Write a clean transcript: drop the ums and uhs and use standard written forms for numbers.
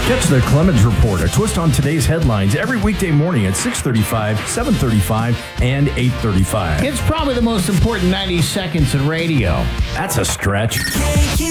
Catch the Clemens Report, a twist on today's headlines every weekday morning at 6:35, 7:35, and 8:35. It's probably the most important 90 seconds in radio. That's a stretch.